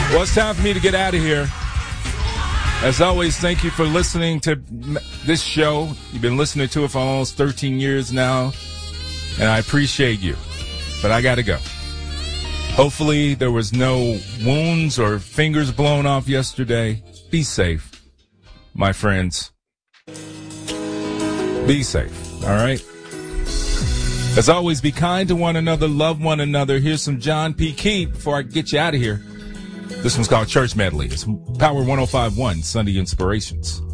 Well, it's time for me to get out of here. As always, thank you for listening to this show. You've been listening to it for almost 13 years now, and I appreciate you. But I got to go. Hopefully there was no wounds or fingers blown off yesterday. Be safe, my friends. Be safe, all right? As always, be kind to one another, love one another. Here's some John P. Key before I get you out of here. This one's called Church Medley. It's Power 105.1 Sunday Inspirations.